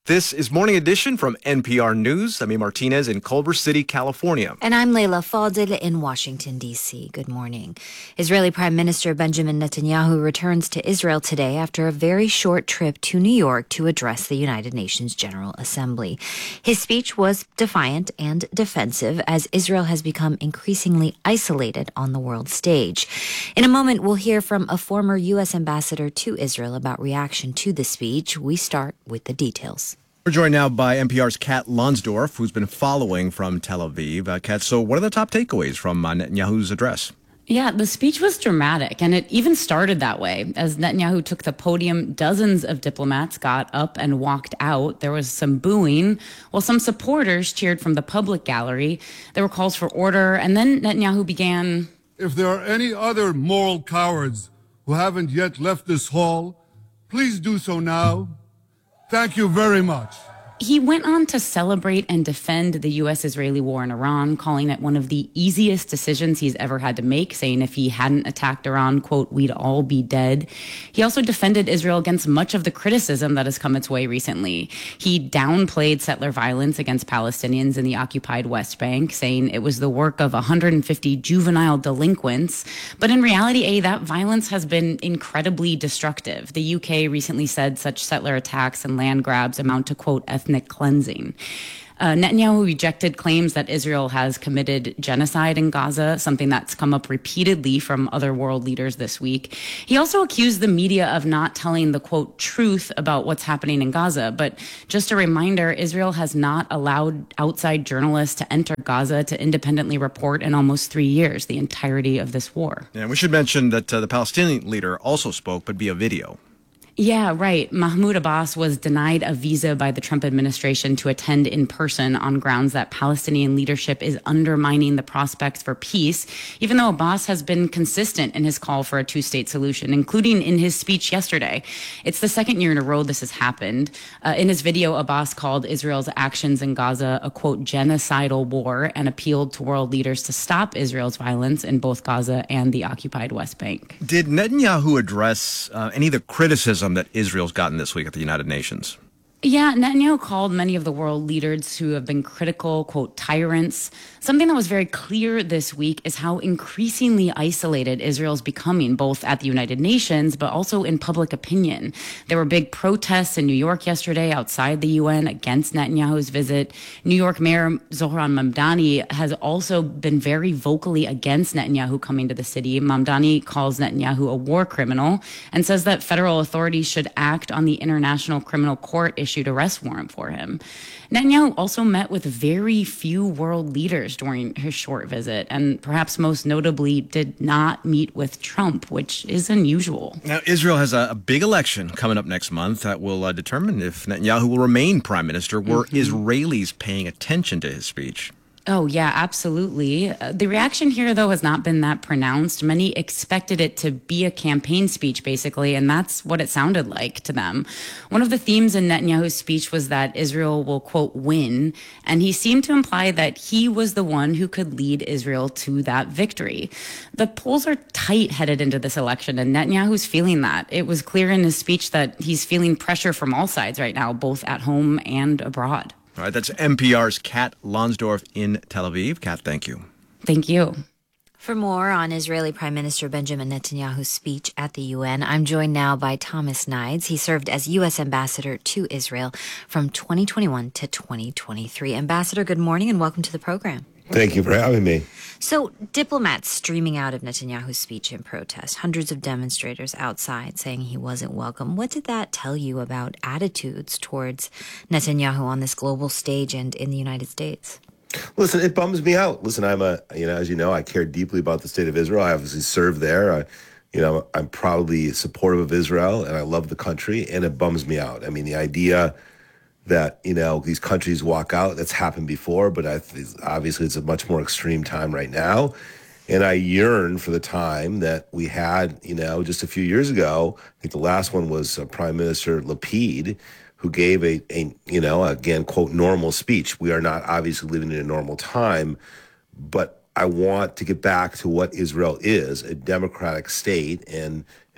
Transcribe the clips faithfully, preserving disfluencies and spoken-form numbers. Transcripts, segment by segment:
This is Morning Edition from N P R News. I'm E. Martinez in Culver City, California. And I'm Leila Fadel in Washington, D C. Good morning. Israeli Prime Minister Benjamin Netanyahu returns to Israel today after a very short trip to New York to address the United Nations General Assembly. His speech was defiant and defensive as Israel has become increasingly isolated on the world stage. In a moment, we'll hear from a former U S ambassador to Israel about reaction to the speech. We start with the details. We're joined now by N P R's Kat Lonsdorf, who's been following from Tel Aviv. Uh, Kat, so what are the top takeaways from uh, Netanyahu's address? Yeah, the speech was dramatic, and it even started that way. As Netanyahu took the podium, dozens of diplomats got up and walked out. There was some booing, while some supporters cheered from the public gallery. There were calls for order, and then Netanyahu began... If there are any other moral cowards who haven't yet left this hall, please do so now. Thank you very much. He went on to celebrate and defend the U S-Israeli war in Iran, calling it one of the easiest decisions he's ever had to make, saying if he hadn't attacked Iran, quote, we'd all be dead. He also defended Israel against much of the criticism that has come its way recently. He downplayed settler violence against Palestinians in the occupied West Bank, saying it was the work of one hundred fifty juvenile delinquents. But in reality, A, that violence has been incredibly destructive. The U K recently said such settler attacks and land grabs amount to, quote, ethnic cleansing. Uh, Netanyahu rejected claims that Israel has committed genocide in Gaza, something that's come up repeatedly from other world leaders this week. He also accused the media of not telling the, quote, truth about what's happening in Gaza. But just a reminder, Israel has not allowed outside journalists to enter Gaza to independently report in almost three years, the entirety of this war. Yeah, we should mention that uh, the Palestinian leader also spoke, but via video. Yeah, right. Mahmoud Abbas was denied a visa by the Trump administration to attend in person on grounds that Palestinian leadership is undermining the prospects for peace, even though Abbas has been consistent in his call for a two-state solution, including in his speech yesterday. It's the second year in a row this has happened. Uh, in his video, Abbas called Israel's actions in Gaza a, quote, genocidal war and appealed to world leaders to stop Israel's violence in both Gaza and the occupied West Bank. Did Netanyahu address uh, any of the criticism that Israel's gotten this week at the United Nations? Yeah, Netanyahu called many of the world leaders who have been critical, quote, tyrants. Something that was very clear this week is how increasingly isolated Israel's becoming, both at the United Nations, but also in public opinion. There were big protests in New York yesterday outside the U N against Netanyahu's visit. New York Mayor Zohran Mamdani has also been very vocally against Netanyahu coming to the city. Mamdani calls Netanyahu a war criminal and says that federal authorities should act on the International Criminal Court issue issued arrest warrant for him. Netanyahu also met with very few world leaders during his short visit, and perhaps most notably did not meet with Trump, which is unusual. Now, Israel has a, a big election coming up next month that will uh, determine if Netanyahu will remain prime minister. Were mm-hmm. Israelis paying attention to his speech? Oh, yeah, absolutely. Uh, the reaction here, though, has not been that pronounced. Many expected it to be a campaign speech, basically, and that's what it sounded like to them. One of the themes in Netanyahu's speech was that Israel will, quote, win, and he seemed to imply that he was the one who could lead Israel to that victory. The polls are tight headed into this election, and Netanyahu's feeling that. It was clear in his speech that he's feeling pressure from all sides right now, both at home and abroad. All right, that's N P R's Kat Lonsdorf in Tel Aviv. Kat, thank you. Thank you. For more on Israeli Prime Minister Benjamin Netanyahu's speech at the U N, I'm joined now by Thomas Nides. He served as U S ambassador to Israel from twenty twenty-one to twenty twenty-three. Ambassador, good morning and welcome to the program. Thank you for having me. So, diplomats streaming out of Netanyahu's speech in protest, hundreds of demonstrators outside saying he wasn't welcome. What did that tell you about attitudes towards Netanyahu on this global stage and in the United States? Listen, it bums me out. Listen, I'm a, you know, as you know, I care deeply about the state of Israel. I obviously served there. I, you know, I'm probably supportive of Israel and I love the country, and it bums me out. I mean, the idea that, you know, these countries walk out, that's happened before, but I th- obviously it's a much more extreme time right now. And I yearn for the time that we had, you know, just a few years ago. I think the last one was uh, Prime Minister Lapid, who gave a, a, you know, again, quote, normal speech. We are not obviously living in a normal time, but I want to get back to what Israel is, a democratic state. And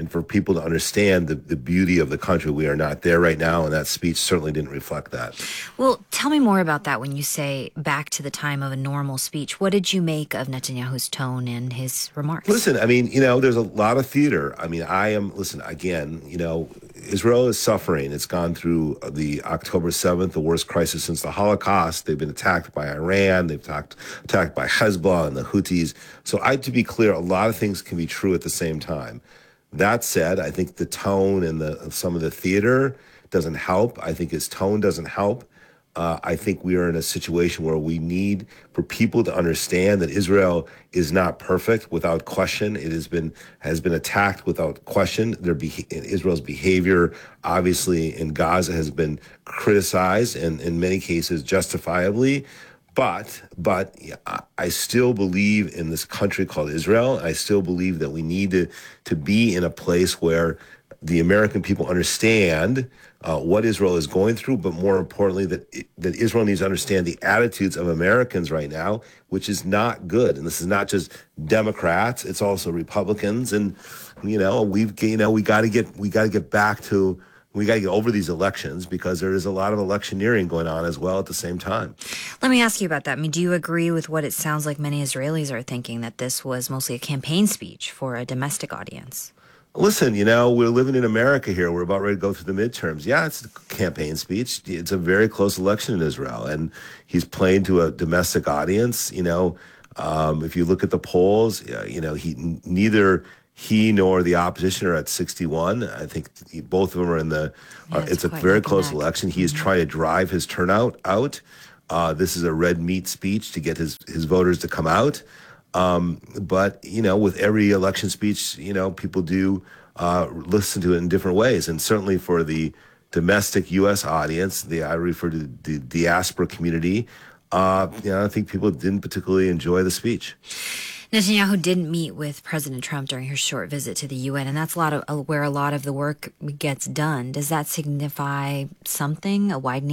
and for people to understand the, the beauty of the country. We are not there right now, and that speech certainly didn't reflect that. Well, tell me more about that when you say back to the time of a normal speech. What did you make of Netanyahu's tone and his remarks? Listen, I mean, you know, there's a lot of theater. I mean, I am, listen, again, you know, Israel is suffering. It's gone through the October seventh, the worst crisis since the Holocaust. They've been attacked by Iran. They've attacked, attacked by Hezbollah and the Houthis. So I, to be clear, a lot of things can be true at the same time. That said, I think the tone and the some of the theater doesn't help. I think his tone doesn't help. Uh, I think we are in a situation where we need for people to understand that Israel is not perfect without question. It has been has been attacked without question. Their be- Israel's behavior, obviously, in Gaza has been criticized and in many cases justifiably. But but I still believe in this country called Israel. I still believe that we need to to be in a place where the American people understand uh, what Israel is going through, but more importantly, that that Israel needs to understand the attitudes of Americans right now, which is not good. And this is not just Democrats; it's also Republicans. And you know, we've you know we got to get we got to get back to. We got to get over these elections because there is a lot of electioneering going on as well at the same time. Let me ask you about that. I mean, do you agree with what it sounds like many Israelis are thinking, that this was mostly a campaign speech for a domestic audience? Listen, you know, we're living in America here. We're about ready to go through the midterms. Yeah, it's a campaign speech. It's a very close election in Israel, and he's playing to a domestic audience. You know, um, if you look at the polls, you know, he neither he nor the opposition are at sixty-one. I think both of them are in the. Yeah, uh, it's it's a quite very neck and close neck. election. He is Mhm. trying to drive his turnout out. Uh, this is a red meat speech to get his his voters to come out. Um, but, you know, with every election speech, you know, people do uh, listen to it in different ways. And certainly for the domestic U S audience, the I refer to the diaspora community, uh, you know, I think people didn't particularly enjoy the speech. Netanyahu didn't meet with President Trump during his short visit to the U N, and that's a lot of uh, where a lot of the work gets done. Does that signify something, a widening